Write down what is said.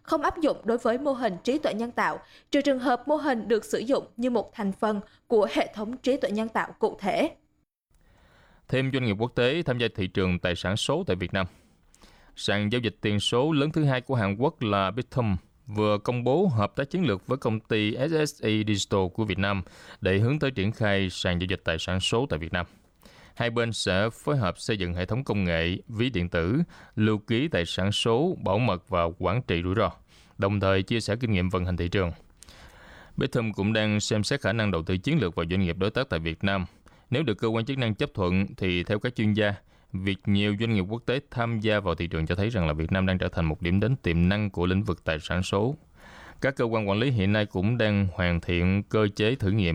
không áp dụng đối với mô hình trí tuệ nhân tạo, trừ trường hợp mô hình được sử dụng như một thành phần của hệ thống trí tuệ nhân tạo cụ thể. Thêm doanh nghiệp quốc tế tham gia thị trường tài sản số tại Việt Nam. Sàn giao dịch tiền số lớn thứ hai của Hàn Quốc là Bithumb vừa công bố hợp tác chiến lược với công ty SSE Digital của Việt Nam để hướng tới triển khai sàn giao dịch tài sản số tại Việt Nam. Hai bên sẽ phối hợp xây dựng hệ thống công nghệ, ví điện tử, lưu ký tài sản số, bảo mật và quản trị rủi ro, đồng thời chia sẻ kinh nghiệm vận hành thị trường. Bithumb cũng đang xem xét khả năng đầu tư chiến lược vào doanh nghiệp đối tác tại Việt Nam. Nếu được cơ quan chức năng chấp thuận thì theo các chuyên gia, việc nhiều doanh nghiệp quốc tế tham gia vào thị trường cho thấy rằng là Việt Nam đang trở thành một điểm đến tiềm năng của lĩnh vực tài sản số. Các cơ quan quản lý hiện nay cũng đang hoàn thiện cơ chế thử nghiệm